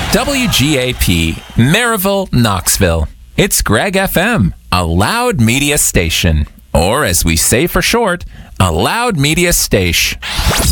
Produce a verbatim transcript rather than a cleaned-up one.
W G A P, Maryville, Knoxville. It's Greg F M, a loud media station. Or as we say for short, a loud media station.